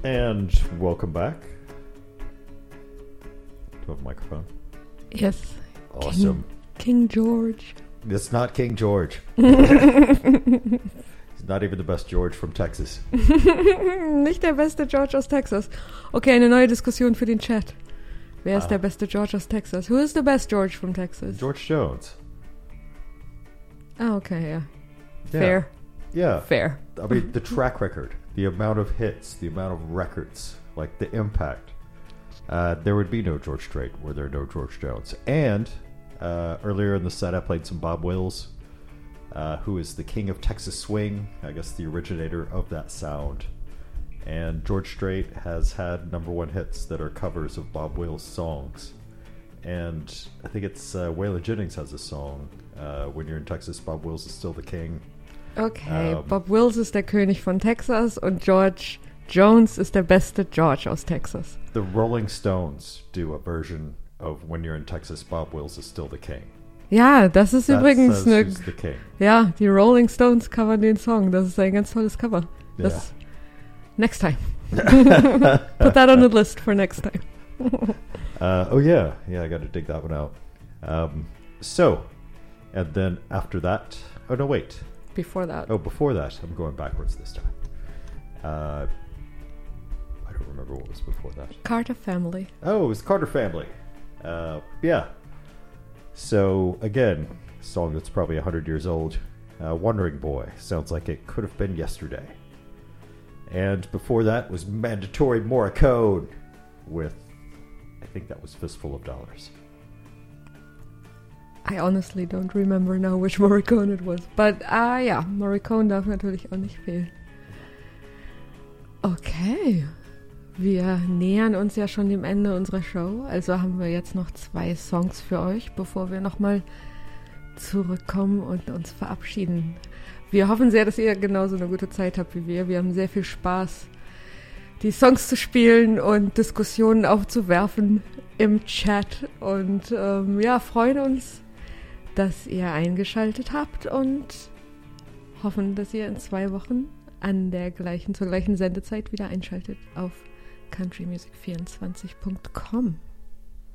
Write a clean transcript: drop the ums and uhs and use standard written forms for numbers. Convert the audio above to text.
And welcome back. Do you have a microphone? Yes. Awesome. King George. It's not King George. He's not even the best George from Texas. Nicht der beste George aus Texas. Okay, eine neue Diskussion für den Chat. Wer ist der beste George aus Texas? Who is the best George from Texas? George Jones. Ah, okay, yeah. Fair. Yeah. Fair. I mean, the track record, the amount of hits, the amount of records, like the impact. There would be no George Strait were there no George Jones. And earlier in the set, I played some Bob Wills, who is the king of Texas swing, I guess the originator of that sound. And George Strait has had number one hits that are covers of Bob Wills songs. And I think it's Waylon Jennings has a song, When You're in Texas, Bob Wills is Still the King. Okay, Bob Wills ist der König von Texas und George Jones ist der beste George aus Texas. The Rolling Stones do a version of When You're in Texas, Bob Wills is Still the King. Ja, das ist übrigens eine... Who's the King. Ja, die Rolling Stones covern den Song. Das ist ein ganz tolles Cover. Das, next time. Put that on the list for next time. Oh yeah, I got to dig that one out. So, and then after that, oh no, wait. Before that. Oh, before that, I'm going backwards this time. I don't remember what was before that. Carter Family. Oh, it was Carter Family. Yeah. So again, a song that's probably 100 years old. Wandering Boy sounds like it could have been yesterday. And before that was Mandatory Morricone with, I think that was Fistful of Dollars. I honestly don't remember now which Morricone it was. But ja, Morricone darf natürlich auch nicht fehlen. Okay, wir nähern uns ja schon dem Ende unserer Show. Also haben wir jetzt noch 2 Songs für euch, bevor wir nochmal zurückkommen und uns verabschieden. Wir hoffen sehr, dass ihr genauso eine gute Zeit habt wie wir. Wir haben sehr viel Spaß, die Songs zu spielen und Diskussionen aufzuwerfen im Chat. Und freuen uns, dass ihr eingeschaltet habt und hoffen, dass ihr in 2 Wochen zur gleichen Sendezeit wieder einschaltet auf countrymusic24.com.